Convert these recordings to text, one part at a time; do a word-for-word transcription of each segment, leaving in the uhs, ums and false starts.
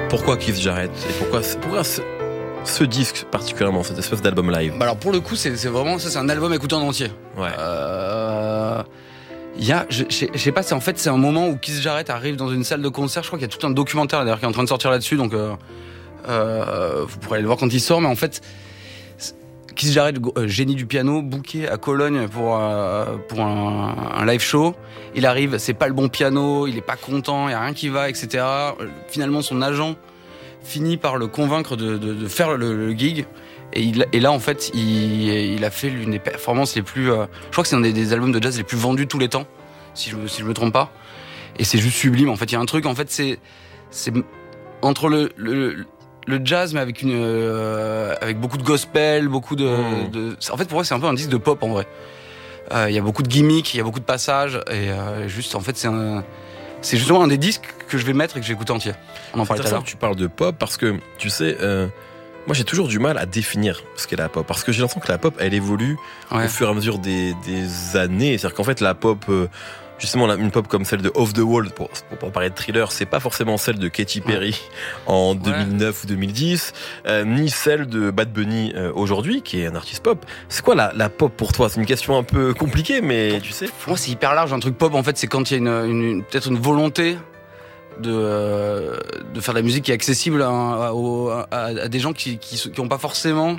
Pourquoi Keith Jarrett et pourquoi, pourquoi ce, ce disque particulièrement, cette espèce d'album live? Bah alors pour le coup, c'est, c'est vraiment ça, c'est un album écouté en entier. Ouais. Euh... Il y a, je, je, je sais pas, c'est en fait c'est un moment où Keith Jarrett arrive dans une salle de concert. Je crois qu'il y a tout un documentaire d'ailleurs qui est en train de sortir là-dessus, donc euh, euh, vous pourrez aller le voir quand il sort. Mais en fait, Keith Jarrett, euh, génie du piano, booké à Cologne pour euh, pour un, un live show. Il arrive, c'est pas le bon piano, il est pas content, il y a rien qui va, et cetera. Finalement, son agent finit par le convaincre de, de, de faire le, le gig. Et, il, et là, en fait, il, il a fait l'une des performances les plus... Euh, je crois que c'est un des, des albums de jazz les plus vendus de tous les temps, si je ne si je me trompe pas. Et c'est juste sublime, en fait. Il y a un truc, en fait, c'est... c'est entre le, le, le jazz, mais avec, une, euh, avec beaucoup de gospel, beaucoup de, mmh. de... En fait, pour moi, c'est un peu un disque de pop, en vrai. Euh, il y a beaucoup de gimmicks, il y a beaucoup de passages. Et euh, juste, en fait, c'est un... C'est justement un des disques que je vais mettre et que je vais écouter entier. On en parlait tout à l'heure. Tu parles de pop parce que, tu sais... Euh... Moi, j'ai toujours du mal à définir ce qu'est la pop. Parce que j'ai l'impression que la pop, elle évolue ouais. au fur et à mesure des, des années. C'est-à-dire qu'en fait, la pop, euh, justement, une pop comme celle de Off the Wall, pour, pour parler de Thriller, c'est pas forcément celle de Katy Perry ouais. en deux mille neuf ouais. ou deux mille dix, euh, ni celle de Bad Bunny euh, aujourd'hui, qui est un artiste pop. C'est quoi la, la pop pour toi? C'est une question un peu compliquée, mais tu sais. Pour moi, c'est hyper large. Un truc pop, en fait, c'est quand il y a une, une, une, peut-être une volonté de euh, de faire de la musique qui est accessible à, à, à, à des gens qui qui qui ont pas forcément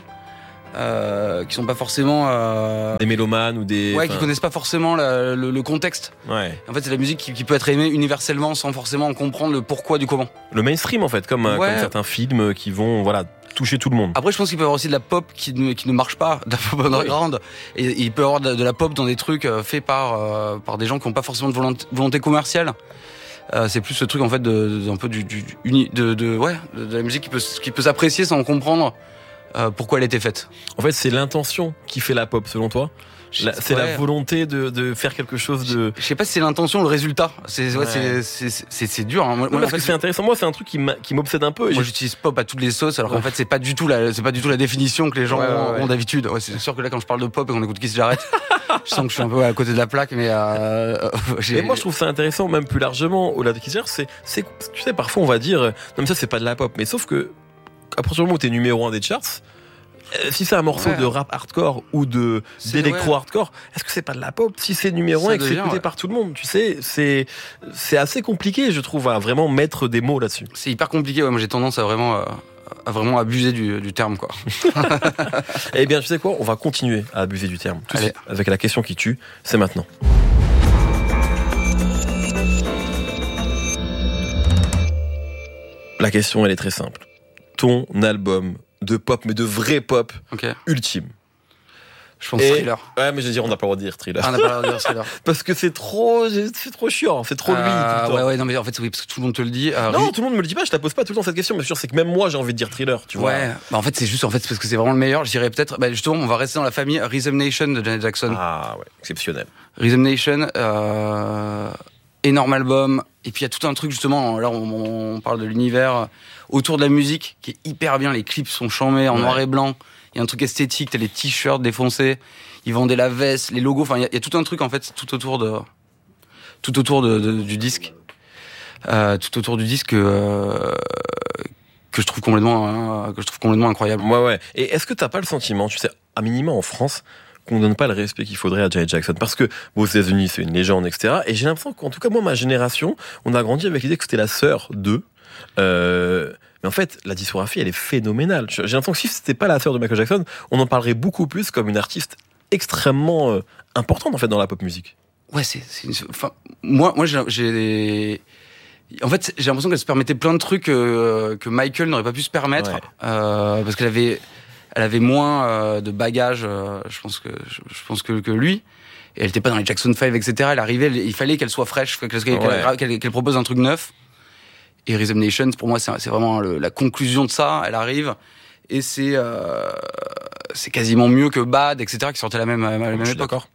euh, qui sont pas forcément euh, des mélomanes ou des ouais qui connaissent pas forcément la, le, le contexte. Ouais. En fait, c'est la musique qui, qui peut être aimée universellement sans forcément comprendre le pourquoi du comment. Le mainstream, en fait, comme, ouais. comme certains films qui vont voilà toucher tout le monde. Après, je pense qu'il peut y avoir aussi de la pop qui ne qui ne marche pas, de la pop underground, ouais. et, et il peut y avoir de, de la pop dans des trucs faits par euh, par des gens qui ont pas forcément de volonté, volonté commerciale. Euh, c'est plus ce truc en fait de, de un peu du, du uni, de, de ouais de, de la musique qui peut qui peut s'apprécier sans comprendre euh, pourquoi elle était faite. En fait, c'est l'intention qui fait la pop, selon toi. La, c'est ouais. la volonté de, de faire quelque chose de. Je sais pas si c'est l'intention ou le résultat. C'est ouais, ouais. C'est, c'est c'est c'est dur. Hein. Moi, non, parce en fait, que c'est intéressant. Moi, c'est un truc qui, qui m'obsède un peu. Moi, j'utilise pop à toutes les sauces, alors ouais. qu'en fait, c'est pas du tout la c'est pas du tout la définition que les gens ouais, ont, ouais. ont d'habitude. Ouais, c'est sûr que là, quand je parle de pop et qu'on écoute Keith Jarrett, je sens que je suis un peu à côté de la plaque, mais. Euh, j'ai... Et moi, je trouve ça intéressant, même plus largement, au-delà de Keith Jarrett, c'est c'est tu sais, parfois on va dire non mais ça c'est pas de la pop, mais sauf que à partir du moment où t'es numéro un des charts. Si c'est un morceau ouais. de rap hardcore ou de c'est d'électro ouais. hardcore, est-ce que c'est pas de la pop? Si c'est numéro un et que c'est écouté ouais. par tout le monde, tu sais, c'est c'est assez compliqué, je trouve, à vraiment mettre des mots là-dessus. C'est hyper compliqué. Ouais, moi, j'ai tendance à vraiment à, à vraiment abuser du, du terme, quoi. Eh bien, tu sais quoi? On va continuer à abuser du terme. Tout de suite, avec la question qui tue, c'est maintenant. La question, elle est très simple. Ton album de pop, mais de vrai pop okay. ultime. Je pense et... Thriller. Ouais, mais je veux dire, on n'a pas le droit de dire Thriller. Ah, on n'a pas le droit de dire Thriller. Parce que c'est trop, c'est trop chiant, c'est trop euh, lui. Tout le temps. Ouais, ouais, non, mais en fait, oui, parce que tout le monde te le dit. Euh, non, oui. tout le monde me le dit pas, je te la pose pas tout le temps cette question, mais sûr, c'est que même moi, j'ai envie de dire Thriller, tu vois. Ouais, bah en fait, c'est juste, en fait, c'est parce que c'est vraiment le meilleur. Je dirais peut-être, bah, justement, on va rester dans la famille Rhythm Nation de Janet Jackson. Ah, ouais, exceptionnel. Rhythm Nation, euh, énorme album. Et puis, il y a tout un truc, justement, là, on, on parle de l'univers autour de la musique qui est hyper bien. Les clips sont chambés en ouais. noir et blanc. Il y a un truc esthétique, t'as les t-shirts défoncés. Ils vendaient la veste, les logos. Enfin, il y, y a tout un truc en fait, tout autour de, tout autour de, de du disque, euh, tout autour du disque euh, que je trouve complètement, euh, que je trouve complètement incroyable. Ouais, ouais. Et est-ce que t'as pas le sentiment, tu sais, à minima en France, qu'on donne pas le respect qu'il faudrait à Janet Jackson, parce que bon, aux États-Unis c'est une légende, et cetera. Et j'ai l'impression qu'en tout cas moi, ma génération, on a grandi avec l'idée que c'était la sœur d'eux. Euh, mais en fait, la discographie, elle est phénoménale. J'ai l'impression que si c'était pas la sœur de Michael Jackson, on en parlerait beaucoup plus comme une artiste extrêmement euh, importante en fait dans la pop musique. Ouais, c'est, c'est une... enfin, moi, moi, j'ai, j'ai, en fait, j'ai l'impression qu'elle se permettait plein de trucs euh, que Michael n'aurait pas pu se permettre, ouais. euh, parce qu'elle avait, elle avait moins euh, de bagages, euh, je pense que, je, je pense que, que lui. Et elle était pas dans les Jackson five, et cetera. Elle arrivait, elle, il fallait qu'elle soit fraîche, qu'elle, qu'elle, ouais. qu'elle, qu'elle propose un truc neuf. Et Rhythm Nation, pour moi, c'est, c'est vraiment le, la conclusion de ça. Elle arrive et c'est, euh, c'est quasiment mieux que Bad, et cetera, qui sortait à la même, à la même époque. D'accord.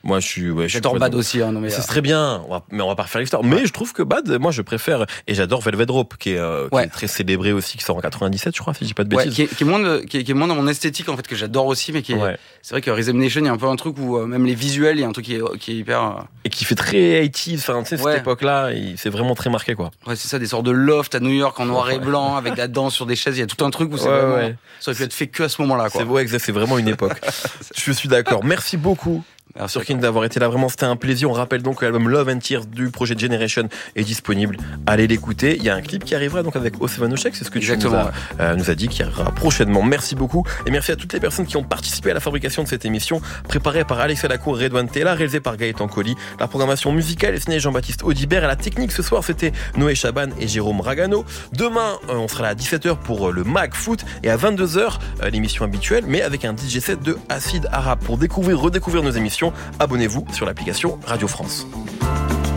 Moi, je suis. Ouais, j'adore Bad aussi. Hein, non, mais ce serait bien, on va, mais on va pas refaire l'histoire. Ouais. Mais je trouve que Bad, moi, je préfère. Et j'adore Velvet Rope, qui est, euh, qui ouais. est très célébré aussi, qui sort en quatre-vingt-dix-sept, je crois, si j'ai pas de bêtises. Ouais, qui, est, qui, est moins de, qui, est, qui est moins dans mon esthétique, en fait, que j'adore aussi, mais qui est. Ouais. C'est vrai que Rhythm Nation, il y a un peu un truc où euh, même les visuels, il y a un truc qui est, qui est hyper. Euh... Et qui fait très eighties, enfin, tu sais, cette ouais. époque-là, c'est vraiment très marqué, quoi. Ouais, c'est ça, des sortes de loft à New York en noir et blanc, avec de la danse sur des chaises. Il y a tout un truc où c'est ouais, vraiment. Ouais. Ça aurait pu être fait que à ce moment-là, quoi. C'est vrai, c'est vraiment une époque. Je suis d'accord. Merci beaucoup. Merci Surkin d'avoir été là, vraiment c'était un plaisir. On rappelle donc que l'album Love and Tears du projet Generation est disponible. Allez l'écouter. Il y a un clip qui arrivera donc avec Osevanoshek, c'est ce que tu nous as, euh, nous a dit, qui arrivera prochainement. Merci beaucoup et merci à toutes les personnes qui ont participé à la fabrication de cette émission, préparée par Alexia Lacour et Redouane Tella, réalisée par Gaëtan Colli. La programmation musicale est signée Jean-Baptiste Audibert. À la technique ce soir c'était Noé Chaban et Jérôme Ragano. Demain euh, on sera là à dix-sept heures pour euh, le Mag Foot et à vingt-deux heures euh, l'émission habituelle, mais avec un D J set de Acid Arabe. Pour découvrir, redécouvrir nos émissions, abonnez-vous sur l'application Radio France.